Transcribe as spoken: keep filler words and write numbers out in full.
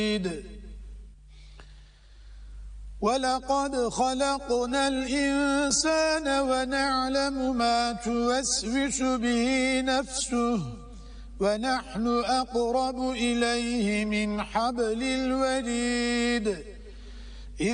ولقد خلقنا الإنسان ونعلم ما توسوس به نفسه ونحن أقرب إليه من حبل الوريد